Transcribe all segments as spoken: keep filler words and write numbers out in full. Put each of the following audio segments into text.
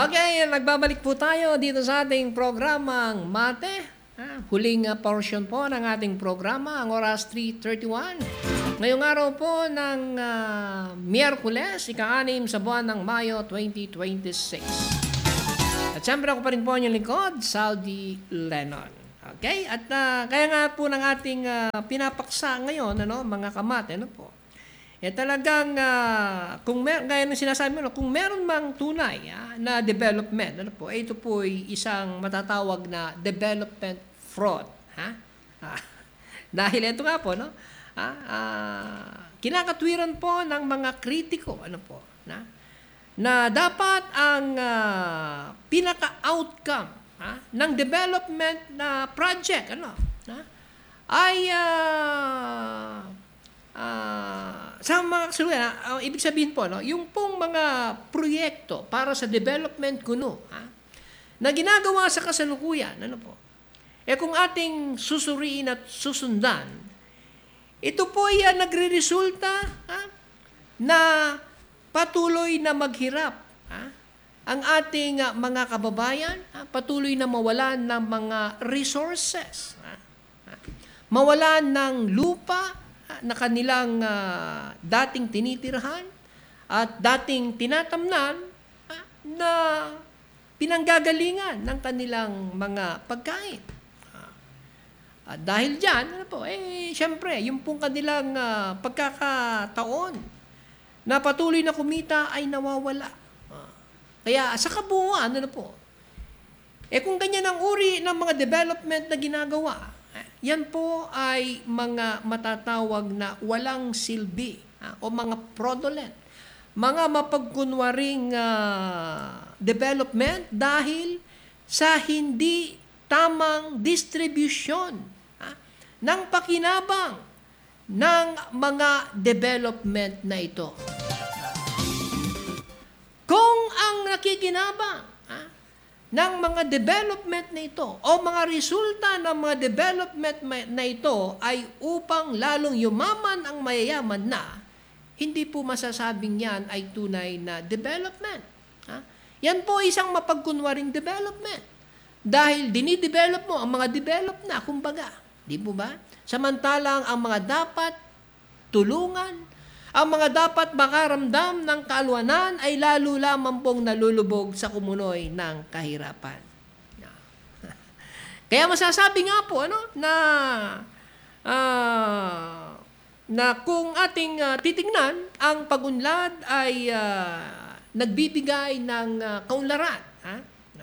Okay, nagbabalik po tayo dito sa ating programang Mate. Ah, huling uh, portion po ng ating programa, ang oras three thirty-one. Ngayong araw po ng uh, Miyerkules, ika-anim sa buwan ng Mayo twenty twenty-six. At siyempre ako pa rin po ang inyong lingkod, Saudi Lennon. Okay? At uh, kaya nga po ng ating uh, pinapaksa ngayon, ano, mga kamate, ano po? Eh talagang, uh, kung mer- gaya ng sinasabi mo, no, kung meron mang tunay ah, na development, ano po, eh, ito po ay isang matatawag na development fraud. Ha? Ah, dahil ito nga po, no? Ah, ah, kinakatwiran po ng mga kritiko, ano po, na, na dapat ang uh, pinaka-outcome ah, ng development na project, ano, na, ay uh, uh, sa mga kasalukuyan, uh, ibig sabihin po, no, yung pong mga proyekto para sa development kuno, ha, na ginagawa sa kasalukuyan, ano po, eh kung ating susuriin at susundan, ito po ay uh, nagre-resulta ha, na patuloy na maghirap ha, ang ating uh, mga kababayan, ha, patuloy na mawalan ng mga resources, ha, ha, mawalan ng lupa, na kanilang uh, dating tinitirhan at dating tinatamnan uh, na pinanggagalingan ng kanilang mga pagkain. Uh, uh, dahil dyan, ano po, eh, syempre, yung pong kanilang uh, pagkakataon na patuloy na kumita ay nawawala. Uh, kaya sa kabuuan, ano po, eh kung ganyan ang uri ng mga development na ginagawa, yan po ay mga matatawag na walang silbi ha, o mga fraudulent, mga mapagkunwaring uh, development dahil sa hindi tamang distribution ha, ng pakinabang ng mga development na ito. Kung ang nakikinabang ng mga development na ito o mga resulta ng mga development na ito ay upang lalong yumaman ang mayayaman na, hindi po masasabing yan ay tunay na development. Ha? Yan po isang mapagkunwaring development. Dahil dinidevelop mo ang mga develop na, kumbaga. Di po ba? Samantalang ang mga dapat tulungan, ang mga dapat makaramdam ng kaalwanan ay lalo lamang pong nalulubog sa kumunoy ng kahirapan. Kaya masasabi nga po ano, na, uh, na kung ating uh, titingnan, ang pag-unlad ay uh, nagbibigay ng uh, kaunlaran. Ha?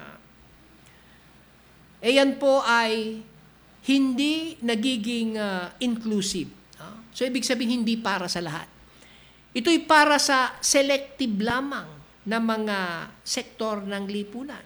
E yan po ay hindi nagiging uh, inclusive. Ha? So ibig sabihin hindi para sa lahat. Ito'y para sa selective lamang na mga sektor ng lipunan.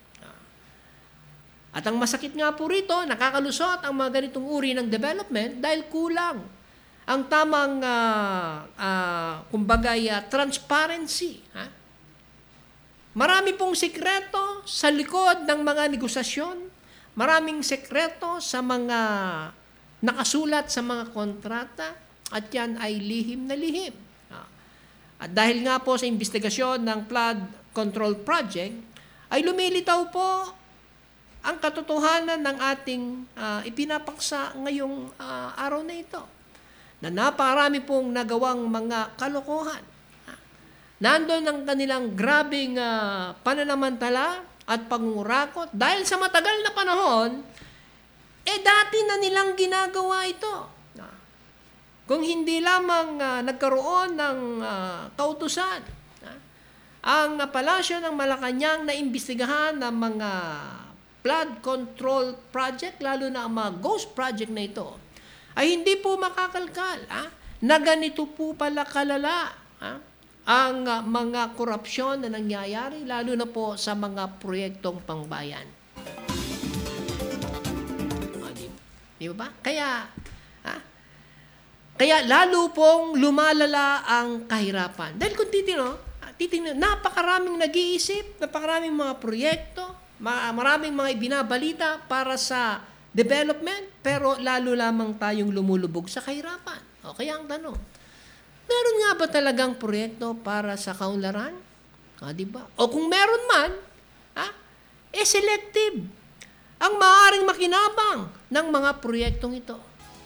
At ang masakit nga po rito, nakakalusot ang mga ganitong uri ng development dahil kulang ang tamang, uh, uh, kumbaga, uh, transparency. Ha? Marami pong sekreto sa likod ng mga negosasyon, maraming sekreto sa mga nakasulat sa mga kontrata, at yan ay lihim na lihim. At dahil nga po sa investigasyon ng Flood Control Project, ay lumilitaw po ang katotohanan ng ating uh, ipinapaksa ngayong uh, araw na ito. Na naparami pong nagawang mga kalokohan. Nandun ang kanilang grabing uh, pananamantala at pangurakot. Dahil sa matagal na panahon, eh dati na nilang ginagawa ito. Kung hindi lamang uh, nagkaroon ng uh, kautusan, uh, ang uh, palasyo ng Malacanang na imbestigahan ng mga flood control project, lalo na ang mga ghost project na ito, ay hindi po makakalkal uh, na ganito po pala kalala uh, ang uh, mga korupsyon na nangyayari, lalo na po sa mga proyektong pangbayan. O, di, di ba? Kaya, uh, Kaya lalo pong lumalala ang kahirapan. Dahil kung titino, titino napakaraming nag-iisip, napakaraming mga proyekto, maraming mga ibinabalita para sa development, pero lalo lamang tayong lumulubog sa kahirapan. O kaya ang tanong, meron nga ba talagang proyekto para sa kaunlaran? Ah, di ba? O kung meron man, ha, eh selective ang maaaring makinabang ng mga proyektong ito.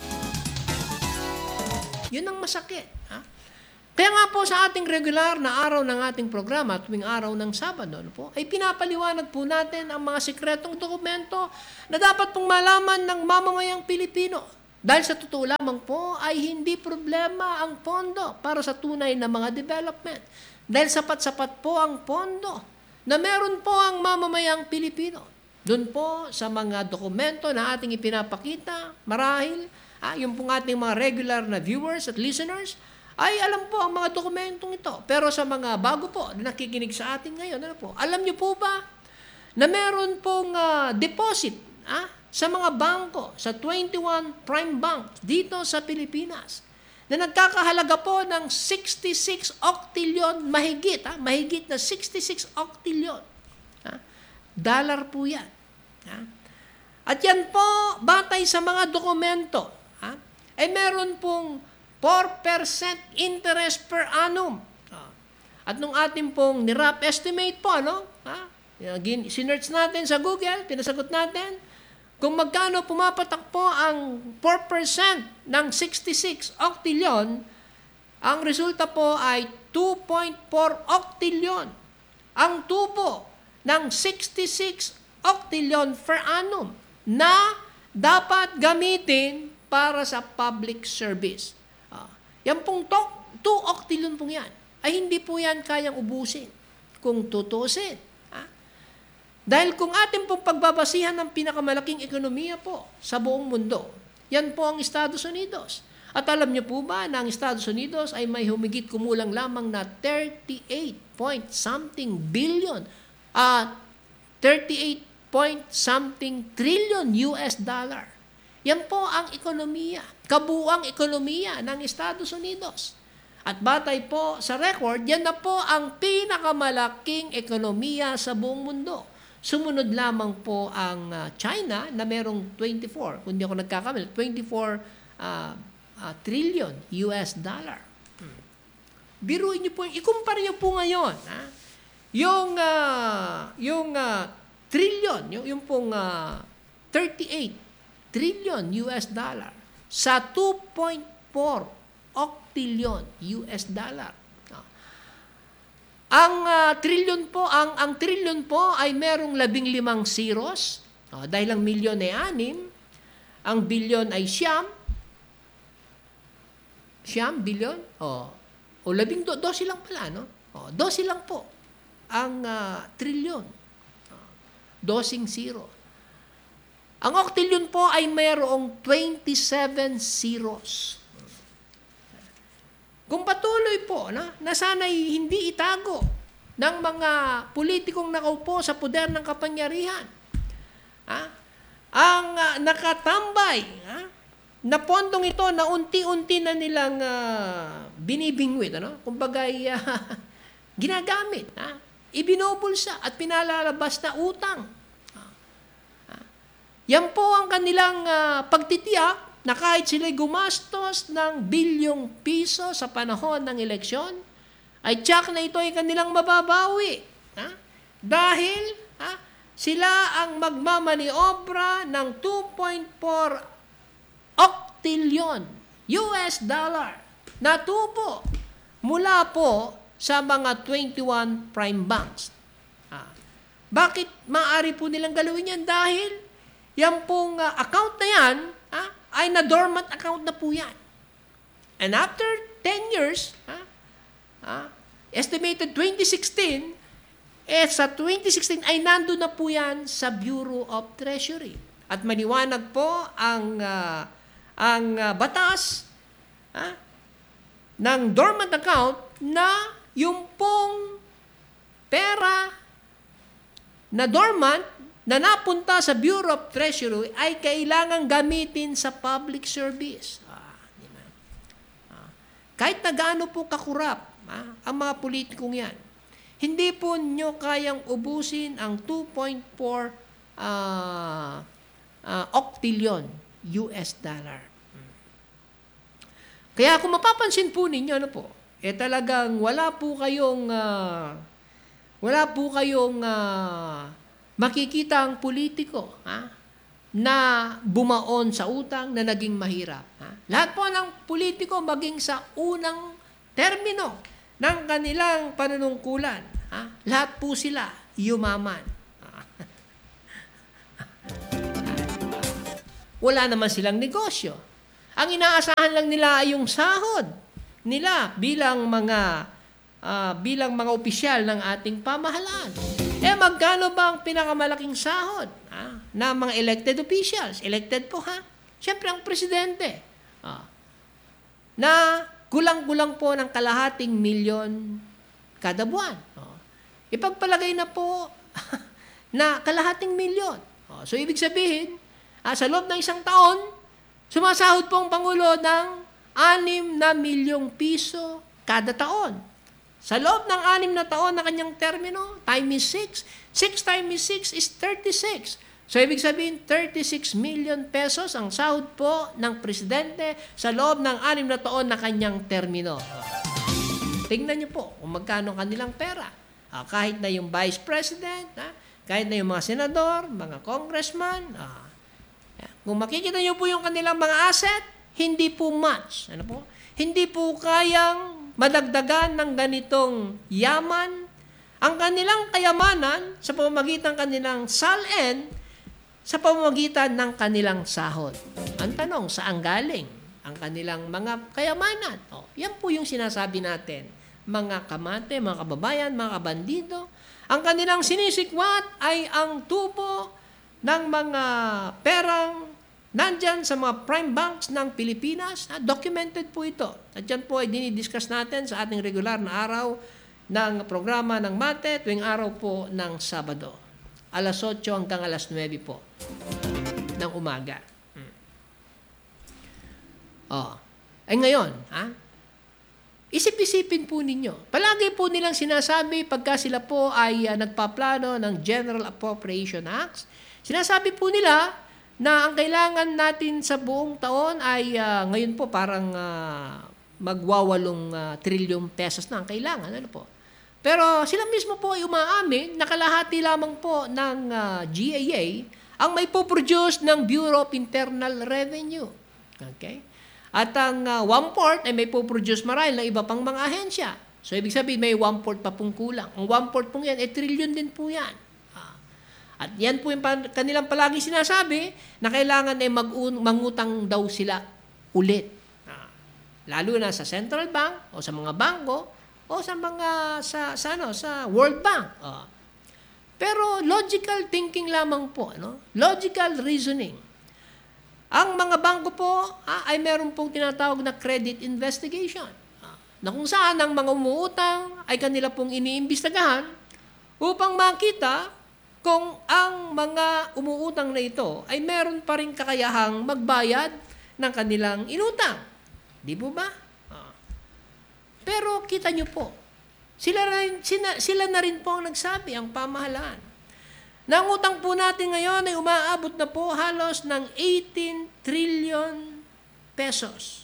Yun ang masakit. Ha? Kaya nga po sa ating regular na araw ng ating programa, tuwing araw ng Sabado, ano po, ay pinapaliwanag po natin ang mga sikretong dokumento na dapat pong malaman ng mamamayang Pilipino. Dahil sa totoo lamang po ay hindi problema ang pondo para sa tunay na mga development. Dahil sapat-sapat po ang pondo na meron po ang mamamayang Pilipino. Doon po sa mga dokumento na ating ipinapakita, marahil, ah, yung pong ating mga regular na viewers at listeners, ay alam po ang mga dokumentong ito. Pero sa mga bago po na nakikinig sa atin ngayon, ano po, alam niyo po ba na meron pong uh, deposit ah, sa mga bangko, sa twenty-one prime banks dito sa Pilipinas, na nagkakahalaga po ng sixty-six octillion, mahigit, ah, mahigit na sixty-six octillion. Ah, dollar po yan. Ah. At yan po, batay sa mga dokumento, ah, ay meron pong four percent interest per annum. Ah. At nung ating pong nirap estimate po, ano, ah, sinerch natin sa Google, pinasagot natin, kung magkano pumapatak po ang four percent ng sixty-six octillion, ang resulta po ay two point four octillion. Ang tubo ng sixty-six octillion per annum na dapat gamitin para sa public service. Ah, yan pong two octillion pong yan, ay hindi po yan kayang ubusin kung tutusin. Ah, dahil kung atin pong pagbabasihan ng pinakamalaking ekonomiya po sa buong mundo, yan po ang Estados Unidos. At alam niyo po ba na ang Estados Unidos ay may humigit kumulang lamang na thirty-eight point something billion at uh, thirty-eight point something trillion U S dollar. Yan po ang ekonomiya, kabuuang ekonomiya ng Estados Unidos. At batay po sa record, yan na po ang pinakamalaking ekonomiya sa buong mundo. Sumunod lamang po ang uh, China na merong twenty-four, kung di ako nagkakamali, twenty-four uh, uh, trillion U S dollar. Hmm. Biruin niyo po, ikumpara niyo po ngayon, ha? Yung, uh, yung uh, trillion, yung, yung pong uh, thirty-eight trillion U S dollar sa two point four octillion U S dollar. Uh, ang uh, trillion po, ang, ang trillion po ay merong labing limang zeros, uh, dahil ang milyon ay anim, ang bilyon ay siyam, siyam, bilyon, oh, o labing do, dosi lang pala, no? Oh, dosi lang po ang uh, trilyon. Dosing zero. Ang octillion po ay mayroong twenty-seven zeros. Kung patuloy po na, na sana'y hindi itago ng mga politikong nakaupo sa poder ng kapangyarihan, ha? Ang uh, nakatambay, ha? Na pondong ito na unti-unti na nilang uh, binibingwit, ano? Kumbaga, uh, ginagamit, ha? Ibinubulsa at pinalalabas na utang. Yan po ang kanilang uh, pagtitiyak na kahit sila'y gumastos ng bilyong piso sa panahon ng eleksyon, ay tiyak na ito ay kanilang mababawi. Ha? Dahil ha, sila ang magmamaniobra ng two point four octillion U S dollar na tubo mula po sa mga twenty-one prime banks. Ah, bakit maaari po nilang galawin yan? Dahil yan pong uh, account na yan ah, ay na-dormant account na po yan. And after ten years, ah, ah, estimated twenty sixteen, eh sa twenty sixteen ay nandun na po yan sa Bureau of Treasury. At maliwanag po ang, uh, ang uh, batas ah, ng dormant account na yung pong pera na dormant na napunta sa Bureau of Treasury ay kailangang gamitin sa public service. Ah, di ba? Ah, kahit na gaano po kakurap ah, ang mga politikong yan, hindi po nyo kayang ubusin ang two point four uh, uh, octillion U S dollar. Kaya kung mapapansin po ninyo, ano po, eh talagang wala po kayong uh, wala po kayong uh, makikita ang politiko, ha, na bumaon sa utang, na naging mahirap. Ha? Lahat po ng politiko maging sa unang termino ng kanilang panunungkulan, ha? Lahat po sila yumaman. Wala naman silang negosyo. Ang inaasahan lang nila ay yung sahod nila bilang mga uh, bilang mga opisyal ng ating pamahalaan. Eh magkano ba ang pinakamalaking sahod, ha, na mga elected officials? Elected po, ha? Siyempre ang presidente. Ah, na kulang-kulang po ng kalahating milyon kada buwan. Oh. Ipagpalagay na po na kalahating milyon. Oh, so ibig sabihin, ah, sa loob ng isang taon, sumasahod po ang Pangulo ng anim na milyong piso kada taon. Sa loob ng anim na taon na kanyang termino, time is six. six times six is thirty-six. So, ibig sabihin, thirty-six million pesos ang sahod po ng presidente sa loob ng anim na taon na kanyang termino. Tingnan niyo po kung magkano kanilang pera. Ah, kahit na yung vice president, ah, kahit na yung mga senador, mga congressman, ah, kung makikita niyo po yung kanilang mga asset, hindi po much. Ano po? Hindi po kayang madagdagan ng ganitong yaman ang kanilang kayamanan sa pamamagitan ng kanilang salin, sa pamamagitan ng kanilang sahod. Ang tanong, saan galing ang kanilang mga kayamanan? O, yan po yung sinasabi natin, mga kamate, mga kababayan, mga kabandido. Ang kanilang sinisikwat ay ang tubo ng mga perang nandyan sa mga prime banks ng Pilipinas. Ha, documented po ito. At yan po ay dinidiscuss natin sa ating regular na araw ng programa ng Mate tuwing araw po ng Sabado. alas otso hanggang alas nuwebe po ng umaga. Hmm. Oh. Ay ngayon, ha? Isip-isipin po ninyo. Palagi po nilang sinasabi pagka sila po ay uh, nagpaplano ng General Appropriation Acts, sinasabi po nila na ang kailangan natin sa buong taon ay uh, ngayon po parang uh, magwawalong uh, trilyong pesos na ang kailangan. Ano po? Pero sila mismo po ay umaamin na kalahati lamang po ng uh, G A A ang may po-produce ng Bureau of Internal Revenue. Okay? At ang uh, one-fourth ay may po-produce marahil ng iba pang mga ahensya. So, ibig sabihin may one-fourth pa pong kulang. Ang one-fourth pong yan, eh, trillion din po yan. Ah. At yan po yung kanilang palagi sinasabi na kailangan ay eh, mangutang daw sila ulit. Ah. Lalo na sa central bank o sa mga bangko o sa mga sa, sa, ano, sa World Bank. Ah. Pero logical thinking lamang po. No? Logical reasoning. Ang mga bangko po ah, ay meron pong tinatawag na credit investigation. Ah, na kung saan ang mga umuutang ay kanila pong iniimbestagahan upang makita kung ang mga umuutang na ito ay meron pa rin kakayahang magbayad ng kanilang inutang. Di po ba? Ah. Pero kita nyo po, sila, rin, sila, sila na rin po ang nagsabi, ang pamahalaan. Na ang utang po natin ngayon ay umaabot na po halos ng eighteen trillion pesos.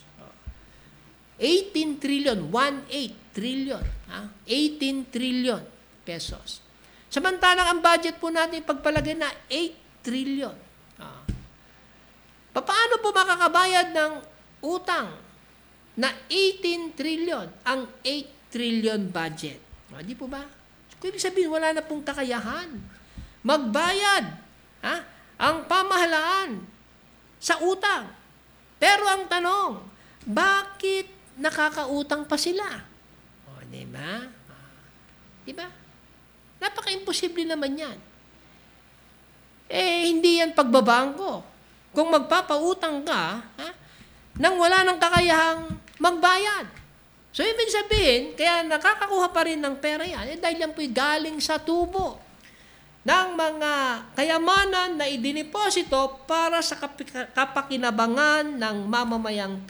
eighteen trillion, one eight trillion. Ha? eighteen trillion pesos. Samantalang ang budget po natin pagpalagay na eight trillion. Ah. Paano po makakabayad ng utang na eighteen trillion ang eight trillion budget? Ah, di po ba? So, ibig sabihin, wala na pong kakayahan magbayad ha? Ang pamahalaan sa utang. Pero ang tanong, bakit nakakautang pa sila? O, di ba? Di ba? Napaka-imposible naman yan. Eh, hindi yan pagbabangko. Kung magpapautang ka, ha, nang wala ng kakayahang magbayad. So, ibig sabihin, kaya nakakakuha pa rin ng pera yan, eh, dahil yan po'y galing sa tubo ng mga kayamanan na idiniposito para sa kapakinabangan ng mamamayang